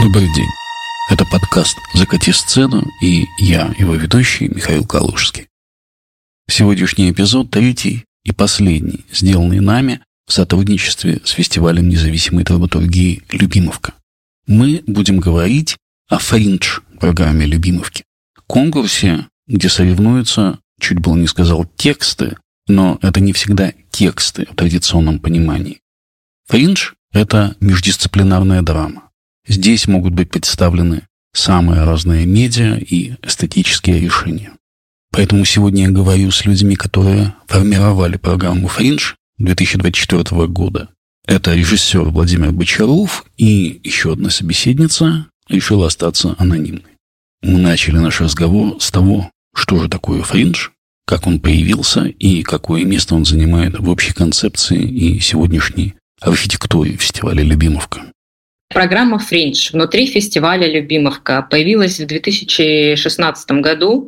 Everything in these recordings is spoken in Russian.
Добрый день. Это подкаст «Закати сцену» и я, его ведущий Михаил Калужский. Сегодняшний эпизод третий и последний, сделанный нами в сотрудничестве с фестивалем независимой драматургии «Любимовка». Мы будем говорить о фриндж-программе «Любимовки». Конкурсе, где соревнуются, чуть было не сказал, тексты, но это не всегда тексты в традиционном понимании. Фриндж – это междисциплинарная драма. Здесь могут быть представлены самые разные медиа и эстетические решения. Поэтому сегодня я говорю с людьми, которые формировали программу «Фриндж» 2024 года. Это режиссер Владимир Бочаров, и еще одна собеседница решила остаться анонимной. Мы начали наш разговор с того, что же такое «Фриндж», как он появился и какое место он занимает в общей концепции и сегодняшней архитектуре фестиваля «Любимовка». Программа «Фриндж» внутри фестиваля «Любимовка» появилась в 2016 году,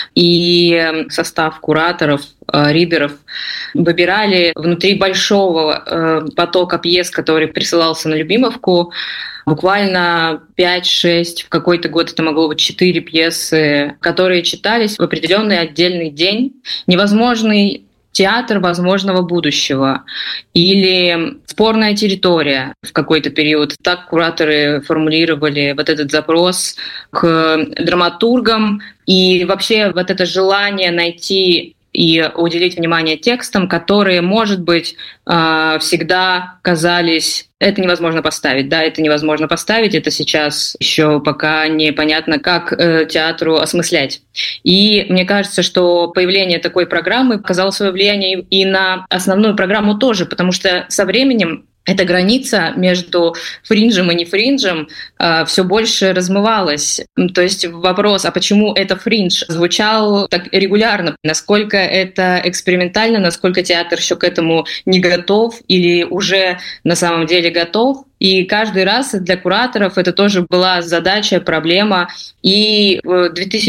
и состав кураторов, ридеров выбирали внутри большого потока пьес, который присылался на «Любимовку», буквально 5-6, в какой-то год это могло быть 4 пьесы, которые читались в определенный отдельный день. Невозможный театр возможного будущего или спорная территория в какой-то период. Так кураторы формулировали вот этот запрос к драматургам. И вообще вот это желание найти и уделить внимание текстам, которые, может быть, всегда казались... Это невозможно поставить, да, это невозможно поставить, это сейчас еще пока непонятно, как театру осмыслять. И мне кажется, что появление такой программы оказало свое влияние и на основную программу тоже, потому что со временем эта граница между фринджем и не фринджем все больше размывалась. То есть вопрос, а почему это фриндж, звучал так регулярно. Насколько это экспериментально, насколько театр еще к этому не готов или уже на самом деле готов. И каждый раз для кураторов это тоже была задача, проблема. И в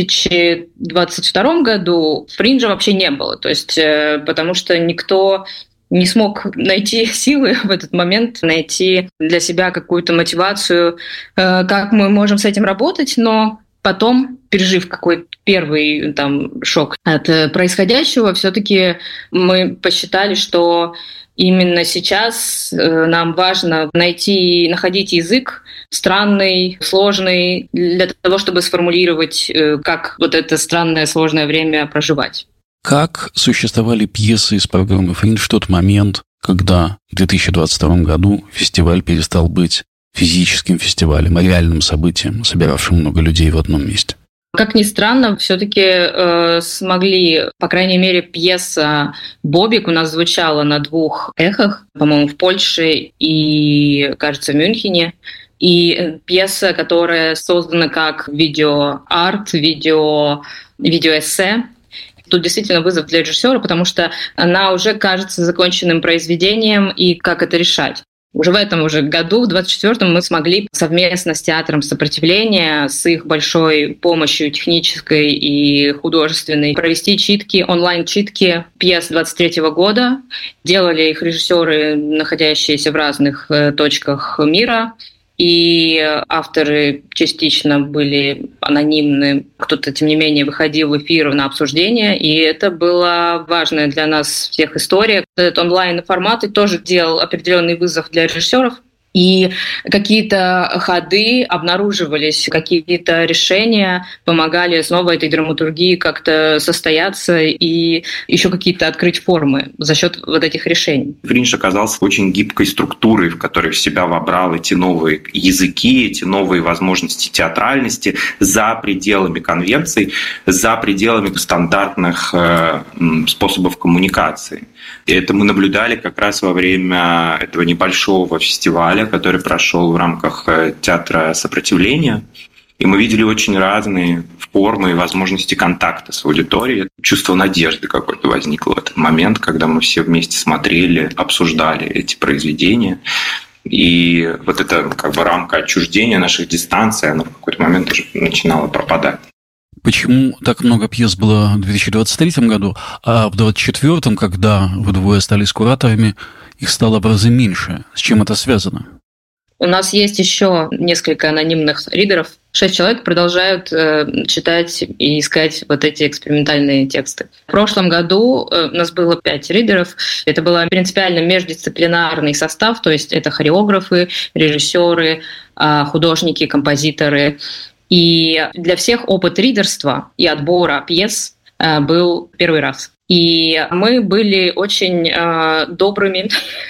2022 году фринджа вообще не было. То есть потому что никто не смог найти силы в этот момент, найти для себя какую-то мотивацию, как мы можем с этим работать, но потом, пережив какой-то первый шок от происходящего, все-таки мы посчитали, что именно сейчас нам важно находить язык странный, сложный, для того, чтобы сформулировать, как вот это странное, сложное время проживать. Как существовали пьесы из программы «Фриндж» в тот момент, когда в 2022 году фестиваль перестал быть физическим фестивалем, реальным событием, собиравшим много людей в одном месте? Как ни странно, все-таки смогли, по крайней мере, пьеса «Бобик» у нас звучала на 2 эхах, по-моему, в Польше и, кажется, в Мюнхене. И пьеса, которая создана как видеоарт, видеоэссе. Тут действительно вызов для режиссера, потому что она уже кажется законченным произведением, и как это решать. Уже в этом году, в 2024-м, мы смогли совместно с театром «Сопротивление», с их большой помощью технической и художественной, провести читки, онлайн-читки пьес 23 года. Делали их режиссеры, находящиеся в разных точках мира. И авторы частично были анонимны, кто-то, тем не менее, выходил в эфир на обсуждение, и это была важная для нас всех история. Этот онлайн-формат тоже делал определенный вызов для режиссеров, и какие-то ходы обнаруживались, какие-то решения помогали снова этой драматургии как-то состояться и еще какие-то открыть формы за счет вот этих решений. Фриндж оказался очень гибкой структурой, в которой в себя вобрал эти новые языки, эти новые возможности театральности за пределами конвенций, за пределами стандартных способов коммуникации. И это мы наблюдали как раз во время этого небольшого фестиваля, который прошел в рамках театра «Сопротивления». И мы видели очень разные формы и возможности контакта с аудиторией. Чувство надежды какое-то возникло в этот момент, когда мы все вместе смотрели, обсуждали эти произведения. И вот эта рамка отчуждения наших дистанций, она в какой-то момент уже начинала пропадать. Почему так много пьес было в 2023 году, а в 2024, когда вы двое стали с кураторами, их стало в разы меньше? С чем это связано? У нас есть еще несколько анонимных ридеров. 6 человек продолжают читать и искать вот эти экспериментальные тексты. В прошлом году у нас было 5 ридеров. Это был принципиально междисциплинарный состав, то есть это хореографы, режиссеры, художники, композиторы. И для всех опыт ридерства и отбора пьес был первый раз. И мы были очень добрыми,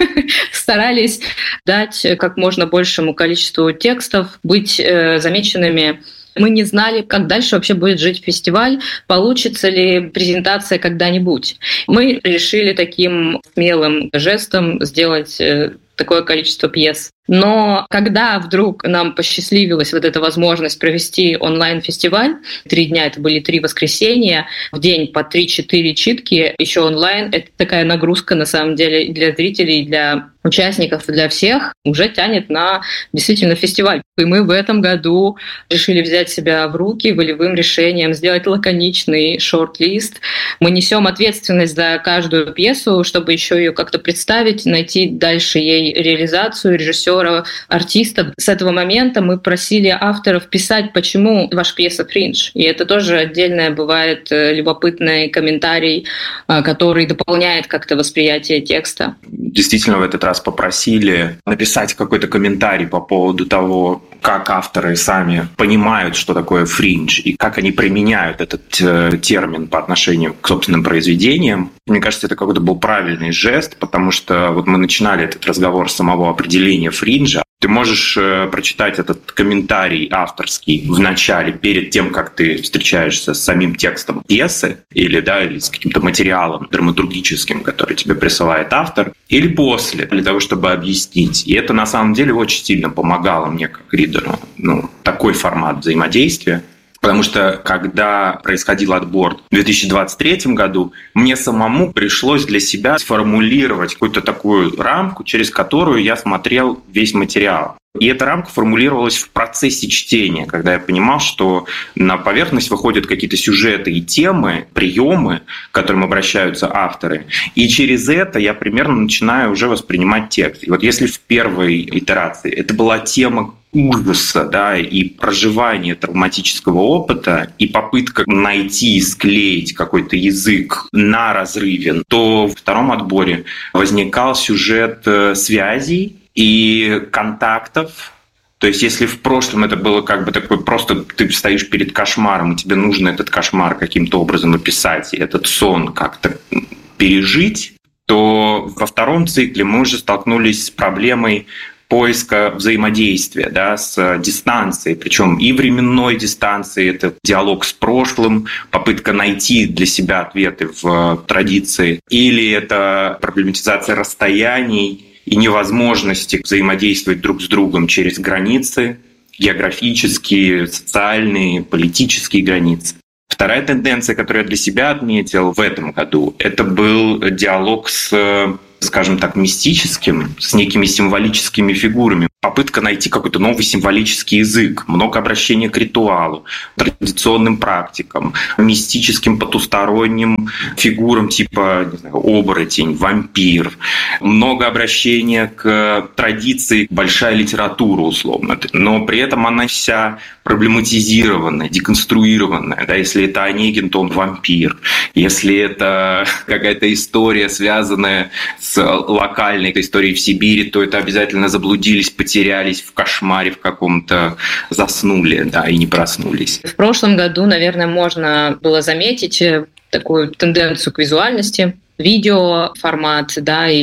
старались дать как можно большему количеству текстов, быть замеченными. Мы не знали, как дальше вообще будет жить фестиваль, получится ли презентация когда-нибудь. Мы решили таким смелым жестом сделать такое количество пьес. Но когда вдруг нам посчастливилась вот эта возможность провести онлайн-фестиваль, 3 дня, это были 3 воскресенья, в день по 3-4 читки, еще онлайн, это такая нагрузка на самом деле и для зрителей, и для участников, и для всех, уже тянет на действительно фестиваль. И мы в этом году решили взять себя в руки волевым решением, сделать лаконичный шорт-лист. Мы несем ответственность за каждую пьесу, чтобы еще ее как-то представить, найти дальше ей реализацию, режиссера, артиста. С этого момента мы просили авторов писать, почему ваша пьеса «Фриндж». И это тоже отдельно бывает любопытный комментарий, который дополняет как-то восприятие текста. Действительно, в этот раз попросили написать какой-то комментарий по поводу того, как авторы сами понимают, что такое фриндж, и как они применяют этот термин по отношению к собственным произведениям. Мне кажется, это какой-то был правильный жест, потому что вот мы начинали этот разговор с самого определения фринджа. Ты можешь прочитать этот комментарий авторский в начале, перед тем, как ты встречаешься с самим текстом пьесы или с каким-то материалом драматургическим, который тебе присылает автор, или после, для того, чтобы объяснить. И это на самом деле очень сильно помогало мне как ридеру. Такой формат взаимодействия. Потому что, когда происходил отбор в 2023 году, мне самому пришлось для себя сформулировать какую-то такую рамку, через которую я смотрел весь материал. И эта рамка формулировалась в процессе чтения, когда я понимал, что на поверхность выходят какие-то сюжеты и темы, приемы, к которым обращаются авторы. И через это я примерно начинаю уже воспринимать текст. И вот если в первой итерации это была тема ужаса, и проживание травматического опыта, и попытка найти, склеить какой-то язык на разрыве, то в втором отборе возникал сюжет связей и контактов. То есть если в прошлом это было как бы такой, просто ты стоишь перед кошмаром, и тебе нужно этот кошмар каким-то образом описать, и этот сон как-то пережить, то во втором цикле мы уже столкнулись с проблемой поиска взаимодействия, с дистанцией, причем и временной дистанции, это диалог с прошлым, попытка найти для себя ответы в традиции, или это проблематизация расстояний и невозможности взаимодействовать друг с другом через границы, географические, социальные, политические границы. Вторая тенденция, которую я для себя отметил в этом году, это был диалог с, скажем так, мистическим, с некими символическими фигурами. Попытка найти какой-то новый символический язык, много обращения к ритуалу, традиционным практикам, мистическим потусторонним фигурам типа оборотень, вампир. Много обращения к традиции, большая литература условно. Но при этом она вся проблематизированная, деконструированная. Если это Онегин, то он вампир. Если это какая-то история, связанная с локальной историей в Сибири, то это обязательно заблудились, потерялись в кошмаре в каком-то, заснули, и не проснулись. В прошлом году, наверное, можно было заметить такую тенденцию к визуальности, видеоформат,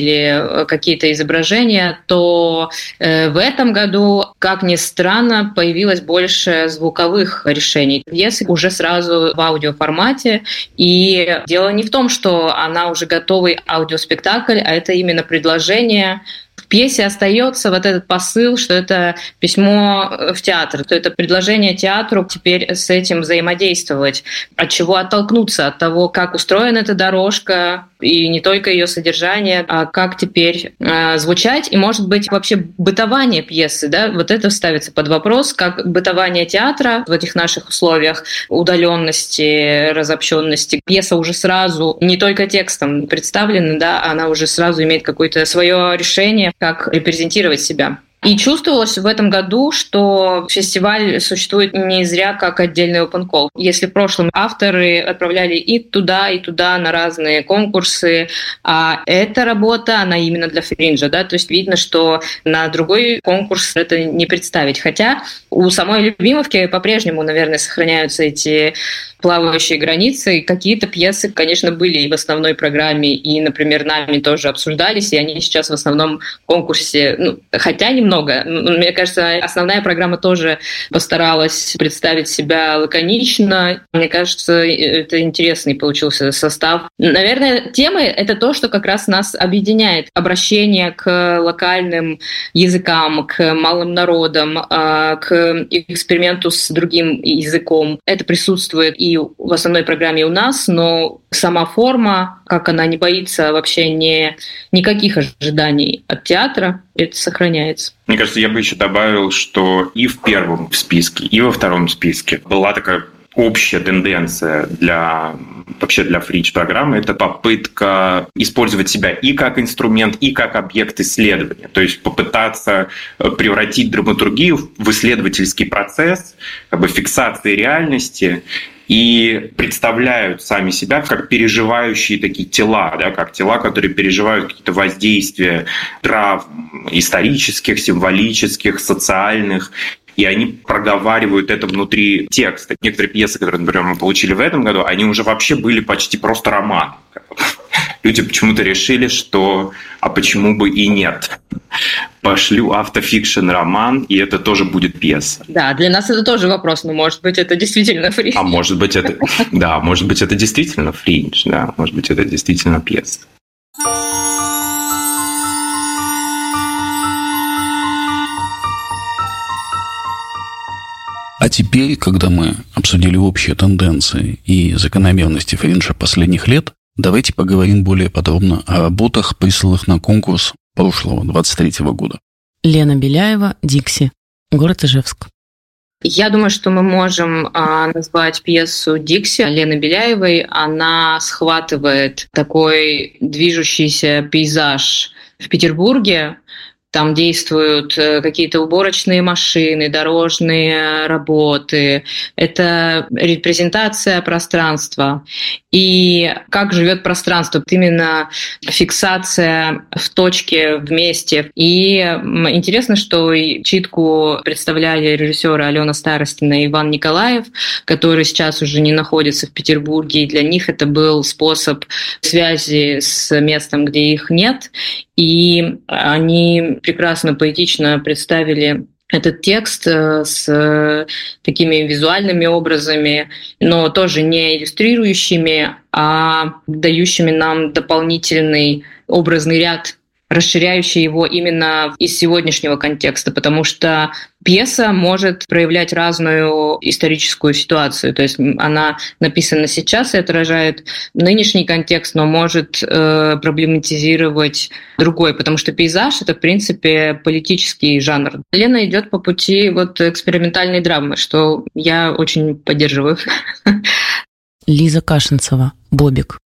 или какие-то изображения, то в этом году, как ни странно, появилось больше звуковых решений. Пьеса уже сразу в аудиоформате, и дело не в том, что она уже готовый аудиоспектакль, а это именно предложение. В пьесе остается вот этот посыл, что это письмо в театр, то это предложение театру теперь с этим взаимодействовать. От чего оттолкнуться? От того, как устроена эта дорожка, и не только ее содержание, а как теперь звучать, и, может быть, вообще бытование пьесы, вот это ставится под вопрос, как бытование театра в этих наших условиях удаленности, разобщенности. Пьеса уже сразу не только текстом представлена, она уже сразу имеет какое-то свое решение, как репрезентировать себя. И чувствовалось в этом году, что фестиваль существует не зря как отдельный open call. Если в прошлом авторы отправляли и туда на разные конкурсы, а эта работа, она именно для фринджа, да, то есть видно, что на другой конкурс это не представить. Хотя у самой Любимовки по-прежнему, наверное, сохраняются эти плавающие границы. Какие-то пьесы, конечно, были и в основной программе, и, например, нами тоже обсуждались, и они сейчас в основном конкурсе, хотя немного. Мне кажется, основная программа тоже постаралась представить себя лаконично. Мне кажется, это интересный получился состав. Наверное, темы — это то, что как раз нас объединяет. Обращение к локальным языкам, к малым народам, к эксперименту с другим языком. Это присутствует и в основной программе у нас, но сама форма, как она не боится вообще никаких ожиданий от театра, это сохраняется. Мне кажется, я бы еще добавил, что и в первом списке, и во втором списке была такая общая тенденция для фринж-программы — это попытка использовать себя и как инструмент, и как объект исследования. То есть попытаться превратить драматургию в исследовательский процесс, фиксации реальности, и представляют сами себя как переживающие такие тела, да, как тела, которые переживают какие-то воздействия травм исторических, символических, социальных, и они проговаривают это внутри текста. Некоторые пьесы, которые, например, мы получили в этом году, они уже вообще были почти просто романы. Люди почему-то решили, что «а почему бы и нет?» Пошлю автофикшн-роман, и это тоже будет пьеса. Да, для нас это тоже вопрос, но может быть это действительно фринж. А может быть это действительно фринж, да, может быть это действительно пьеса. А теперь, когда мы обсудили общие тенденции и закономерности фринжа последних лет, давайте поговорим более подробно о работах, присланных на конкурс прошлого, 23-го года. Лена Беляева, «Дикси», город Ижевск. Я думаю, что мы можем назвать пьесу «Дикси» Лены Беляевой. Она схватывает такой движущийся пейзаж в Петербурге. Там действуют какие-то уборочные машины, дорожные работы. Это репрезентация пространства. И как живет пространство, именно фиксация в точке, в месте. И интересно, что читку представляли режиссеры Алена Старостина и Иван Николаев, которые сейчас уже не находятся в Петербурге. И для них это был способ связи с местом, где их нет. И они прекрасно, поэтично представили этот текст с такими визуальными образами, но тоже не иллюстрирующими, а дающими нам дополнительный образный ряд, расширяющий его именно из сегодняшнего контекста, потому что пьеса может проявлять разную историческую ситуацию. То есть она написана сейчас и отражает нынешний контекст, но может проблематизировать другой, потому что пейзаж — это, в принципе, политический жанр. Лена идет по пути экспериментальной драмы, что я очень поддерживаю. Лиза Кашинцева, «Бобик».